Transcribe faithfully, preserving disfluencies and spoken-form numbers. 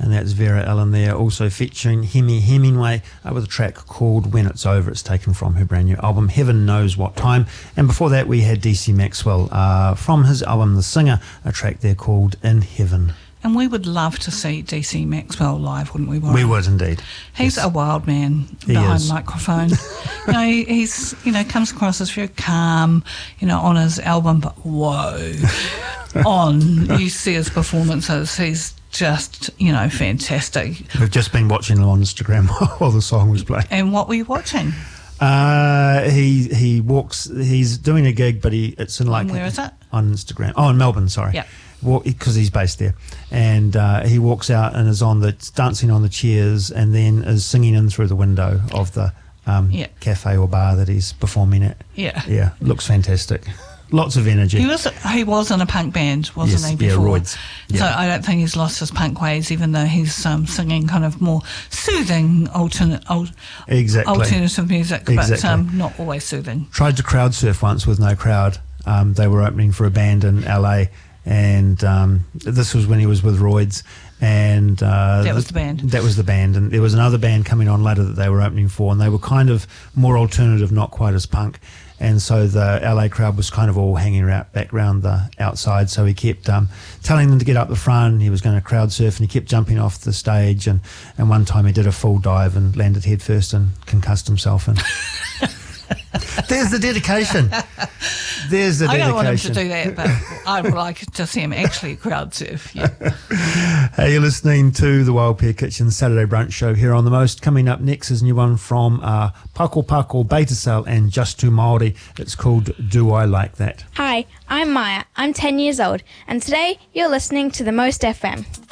and that's Vera Ellen there, also featuring Hemi Hemingway uh, with a track called When It's Over. It's taken from her brand new album, Heaven Knows What Time. And before that, we had D C Maxwell uh, from his album The Singer, a track there called In Heaven. And we would love to see D C Maxwell live, wouldn't we, Warren? We would indeed. He's yes. a wild man He behind is. the microphone. you know, he, he's, you know, comes across as very calm, you know, on his album, but whoa, on, you see his performances, he's just, you know, fantastic. We've just been watching him on Instagram while the song was playing. And what were you watching? Uh, he he walks, he's doing a gig, but he it's in like... And where is it? On Instagram. Oh, in Melbourne, sorry. Yeah. Because he's based there, and uh, he walks out and is on the dancing on the chairs, and then is singing in through the window of the um, yeah. cafe or bar that he's performing at. Yeah, yeah, looks fantastic. Lots of energy. He was he was in a punk band, wasn't yes, he? Before, yeah, Roids. Yeah. So I don't think he's lost his punk ways, even though he's um, singing kind of more soothing alternate al- exactly. alternative music, exactly. but um, not always soothing. Tried to crowd surf once with no crowd. Um, they were opening for a band in L A. And um, this was when he was with Roids, and uh, that was the band. That was the band, and there was another band coming on later that they were opening for, and they were kind of more alternative, not quite as punk. And so the L A crowd was kind of all hanging around back around the outside. So he kept um, telling them to get up the front. He was going to crowd surf, and he kept jumping off the stage. And, and one time he did a full dive and landed headfirst and concussed himself. And there's the dedication. There's the dedication. I don't want him to do that, but I would like to see him actually crowd surf. Yeah. Hey, you're listening to the Wild Pear Kitchen Saturday Brunch Show here on The Most. Coming up next is a new one from uh, Pako Pako, Beta Cell and Just Too Māori. It's called Do I Like That? Hi, I'm Maya. I'm ten years old, and today you're listening to The Most F M.